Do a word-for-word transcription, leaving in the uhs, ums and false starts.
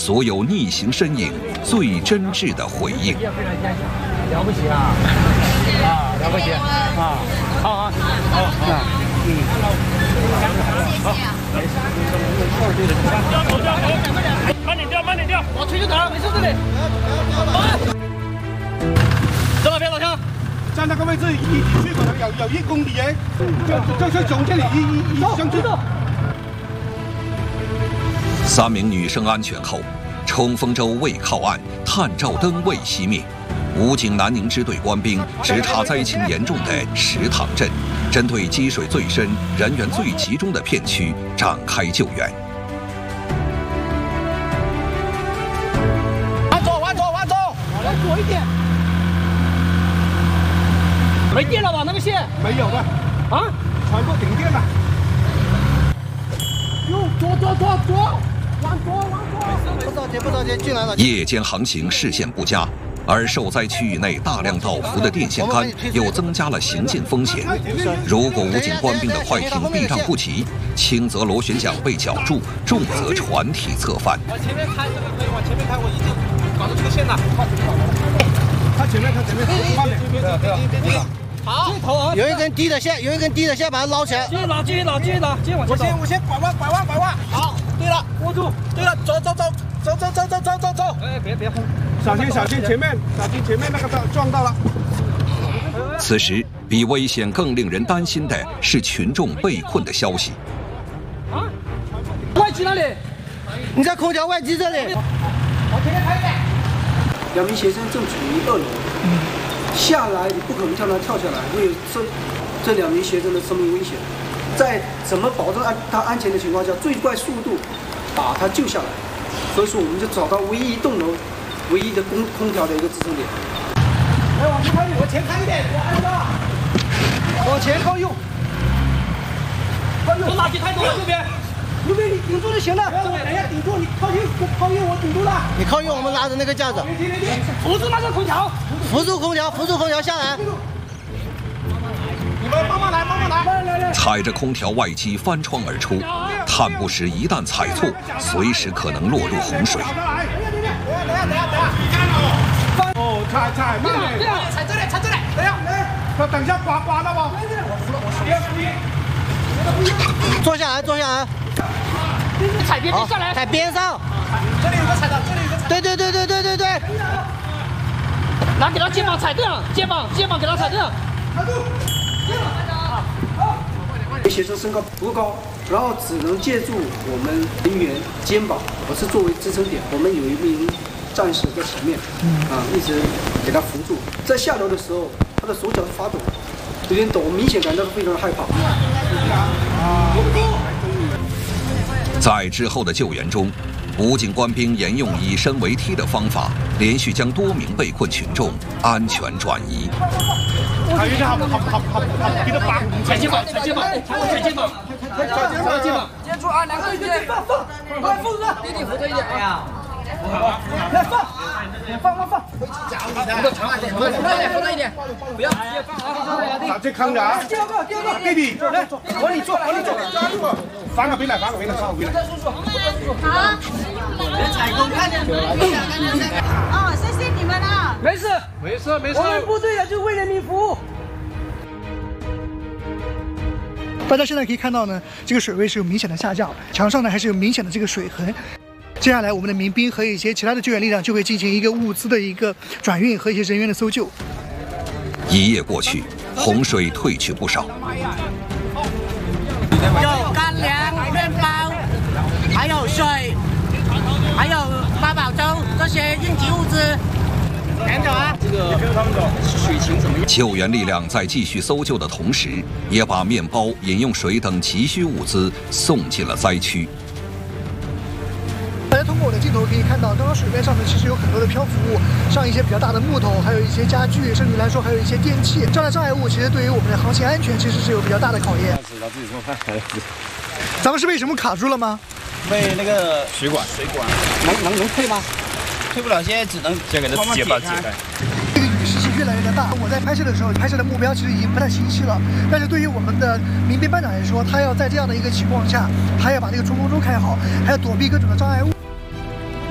所有逆行身影最真挚的回应。 了不起啊！啊，了不起啊！好好好，嗯，好，慢点掉，慢点掉，往垂直打，没事这里。这边别老乡， 站那个位置离去可能有有一公里诶，就就是从这里一一一上去。 三名女生安全后，冲锋舟未靠岸，探照灯未熄灭。武警南宁支队官兵直插灾情严重的石塘镇，针对积水最深、人员最集中的片区展开救援。 往左，往左，往左，往左一点。没电了吧？那个线没有了， 啊， 全部停电了。 哟，左左左左，往左往左。 不着急，不着急，进来了。 夜间航行视线不佳。而受灾区域内大量倒伏的电线杆，又增加了行进风险。如果武警官兵的快艇避让不及，轻则螺旋桨被绞住，重则船体侧翻。 往前面开，这个可以往前面开，我已经搞到这个线了。 他前面，他前面，慢点，对啊，对啊，对啊。 好，有一根低的线，有一根低的线，把它捞起来。 继续拉，继续拉，继续拉，继续往前走。 我先，我先拐弯，拐弯，拐弯。好，对了， 握住。 对了，走走走走走走走走走走。 哎，别别轰。 小心小心前面，小心前面那个撞到了。 此时，比危险更令人担心的是群众被困的消息。 啊？外机哪里？ 你在空调外机这里。 往前面开一点。 两名学生正处于二楼，下来你不可能叫他跳下来，会有这这两名学生的生命危险。在怎么保证安他安全的情况下，最快速度把他救下来。所以说，我们就找到唯一一栋楼。唯一的空空调的一个支撑点。 来，往前开一点，往前开一点，我按照。 往前靠右。 靠右。垃圾太多了，右边。 右边你顶住就行了。 等一下，顶住，你靠右，靠右，我顶住了。 你靠右，我们拉着那个架子。 扶住那个空调。 扶住空调，扶住空调下来。 你们慢慢来，慢慢来。来来来。 踩着空调外机翻窗而出，探步时一旦踩错，随时可能落入洪水。 等下，等下，等下！ 哦，踩踩慢点， 踩这里，踩这里，等下， 他等下刮刮到不？ 我服了，我服了。 坐下来，坐下来。 踩边边上来， 踩边上。 这里有个踩的，这里有个踩。 对对对对对对对。 来，给他肩膀踩这样，肩膀肩膀给他踩这样。 踩住。学生身高不够高，然后只能借助我们人员肩膀，我是作为支撑点。我们有一名战士在前面，啊，一直给他扶住。在下楼的时候，他的手脚是发抖，有点抖，明显感到非常害怕。 在之后的救援中，武警官兵沿用以身为梯的方法，连续将多名被困群众安全转移。 啊，有点好，好，好，好，好，给他绑， 踩肩膀，踩肩膀，踩肩膀，踩肩膀，接住啊，两个一点，放放，放扶着，弟弟扶着一点啊。来放，放放放，扶着长，扶着一点，扶着一点，不要直接放啊！ 打这坑的啊！ 第二个，第二个， 弟弟，来，往里坐，往里坐，翻个回来，翻个回来，翻个回来。 好，采购看见哦，谢谢你们啊！ 没事， 没事没事。 我们部队的就为人民服务。 大家现在可以看到呢，这个水位是有明显的下降，墙上呢还是有明显的这个水痕。接下来，我们的民兵和一些其他的救援力量就会进行一个物资的一个转运和一些人员的搜救。 一夜过去，洪水退去不少。 有干粮、面包，还有水，还有八宝粥这些应急物资。赶走啊！ 这个水情怎么样？ 救援力量在继续搜救的同时，也把面包、饮用水等急需物资送进了灾区。 大家通过我的镜头可以看到，刚刚水面上呢其实有很多的漂浮物，像一些比较大的木头，还有一些家具，甚至来说还有一些电器。这样的障碍物其实对于我们的航行安全其实是有比较大的考验。咱们是被什么卡住了吗？ 被那个水管，水管能能能退吗？退不了，现在只能先给它解吧解开。 这个雨势是越来越的大，我在拍摄的时候，拍摄的目标其实已经不太清晰了。但是对于我们的民兵班长来说，他要在这样的一个情况下，还要把这个冲锋舟开好，还要躲避各种的障碍物。